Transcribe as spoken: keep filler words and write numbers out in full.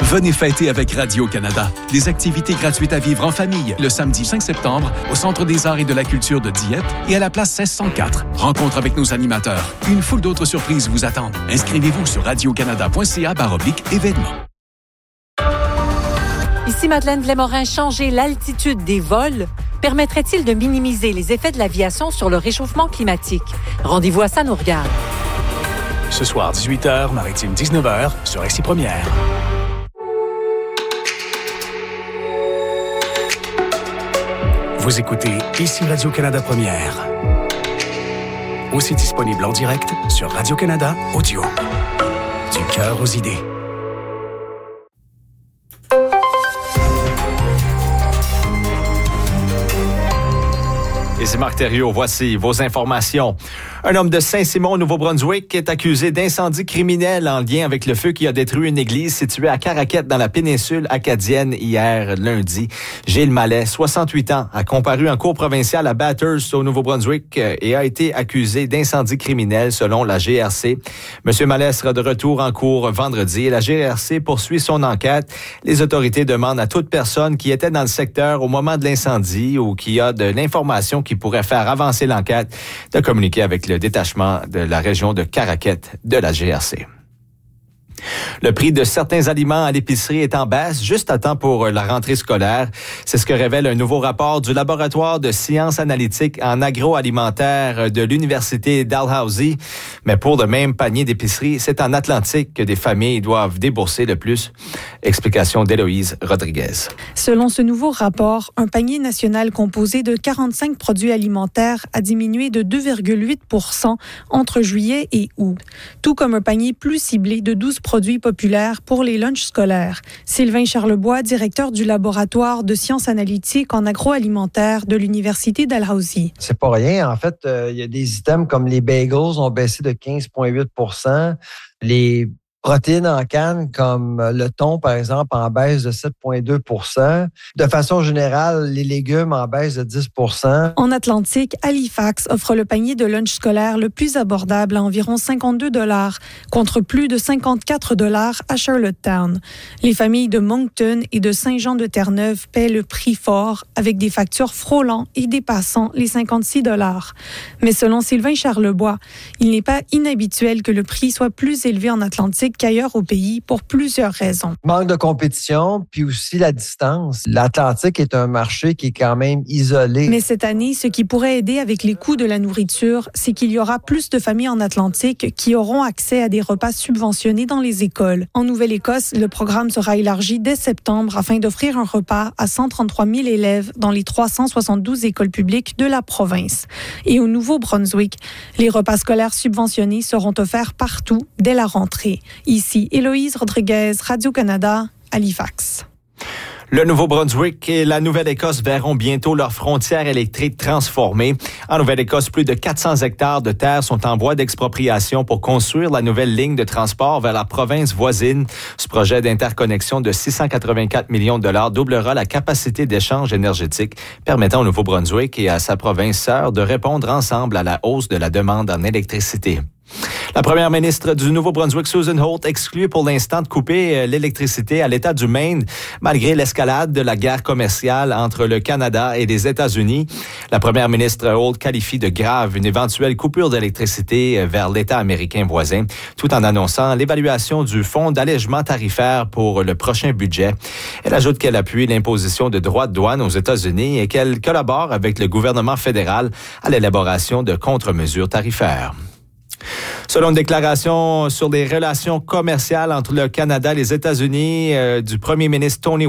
Venez fêter avec Radio-Canada. Des activités gratuites à vivre en famille le samedi cinq septembre au Centre des arts et de la culture de Dieppe et à la place seize cent quatre. Rencontre avec nos animateurs. Une foule d'autres surprises vous attendent. Inscrivez-vous sur radiocanada.ca baroblique événements. Ici Madeleine Blais-Morin. Changer l'altitude des vols permettrait-il de minimiser les effets de l'aviation sur le réchauffement climatique? Rendez-vous à Ça nous regarde. Ce soir, dix-huit heures, Maritime dix-neuf heures, sur Récit Première. Vous écoutez Ici Radio-Canada Première. Aussi disponible en direct sur Radio-Canada Audio. Du cœur aux idées. Ici Marc Thériault, voici vos informations. Un homme de Saint-Simon, au Nouveau-Brunswick, est accusé d'incendie criminel en lien avec le feu qui a détruit une église située à Caraquette, dans la péninsule acadienne, hier lundi. Gilles Mallet, soixante-huit ans, a comparu en cour provinciale à Bathurst, au Nouveau-Brunswick, et a été accusé d'incendie criminel selon la G R C. Monsieur Mallet sera de retour en cour vendredi et la G R C poursuit son enquête. Les autorités demandent à toute personne qui était dans le secteur au moment de l'incendie ou qui a de l'information qui pourrait faire avancer l'enquête de communiquer avec le détachement de la région de Caraquette de la G R C. Le prix de certains aliments à l'épicerie est en baisse juste à temps pour la rentrée scolaire. C'est ce que révèle un nouveau rapport du laboratoire de sciences analytiques en agroalimentaire de l'Université Dalhousie. Mais pour le même panier d'épicerie, c'est en Atlantique que des familles doivent débourser le plus. Explication d'Héloïse Rodriguez. Selon ce nouveau rapport, un panier national composé de quarante-cinq produits alimentaires a diminué de deux virgule huit pour cent entre juillet et août, tout comme un panier plus ciblé de douze produits populaires pour les lunchs scolaires. Sylvain Charlebois, directeur du laboratoire de sciences analytiques en agroalimentaire de l'Université Dalhousie. C'est pas rien. En fait, il euh, y a des items comme les bagels ont baissé de quinze virgule huit pour cent. Les protéines en canne, comme le thon, par exemple, en baisse de sept virgule deux pour cent. De façon générale, les légumes en baisse de dix pour cent. En Atlantique, Halifax offre le panier de lunch scolaire le plus abordable à environ cinquante-deux dollars, contre plus de cinquante-quatre dollars à Charlottetown. Les familles de Moncton et de Saint-Jean-de-Terre-Neuve paient le prix fort, avec des factures frôlant et dépassant les cinquante-six dollars. Mais selon Sylvain Charlebois, il n'est pas inhabituel que le prix soit plus élevé en Atlantique qu'ailleurs au pays pour plusieurs raisons. Manque de compétition, puis aussi la distance. L'Atlantique est un marché qui est quand même isolé. Mais cette année, ce qui pourrait aider avec les coûts de la nourriture, c'est qu'il y aura plus de familles en Atlantique qui auront accès à des repas subventionnés dans les écoles. En Nouvelle-Écosse, le programme sera élargi dès septembre afin d'offrir un repas à cent trente-trois mille élèves dans les trois cent soixante-douze écoles publiques de la province. Et au Nouveau-Brunswick, les repas scolaires subventionnés seront offerts partout dès la rentrée. Ici, Héloïse Rodriguez, Radio-Canada, Halifax. Le Nouveau-Brunswick et la Nouvelle-Écosse verront bientôt leurs frontières électriques transformées. En Nouvelle-Écosse, plus de quatre cents hectares de terre sont en voie d'expropriation pour construire la nouvelle ligne de transport vers la province voisine. Ce projet d'interconnexion de six cent quatre-vingt-quatre millions de dollars doublera la capacité d'échange énergétique, permettant au Nouveau-Brunswick et à sa province sœur de répondre ensemble à la hausse de la demande en électricité. La première ministre du Nouveau-Brunswick, Susan Holt, exclut pour l'instant de couper l'électricité à l'État du Maine, malgré l'escalade de la guerre commerciale entre le Canada et les États-Unis. La première ministre Holt qualifie de grave une éventuelle coupure d'électricité vers l'État américain voisin, tout en annonçant l'évaluation du fonds d'allègement tarifaire pour le prochain budget. Elle ajoute qu'elle appuie l'imposition de droits de douane aux États-Unis et qu'elle collabore avec le gouvernement fédéral à l'élaboration de contre-mesures tarifaires. Selon une déclaration sur les relations commerciales entre le Canada et les États-Unis euh, du premier ministre Tony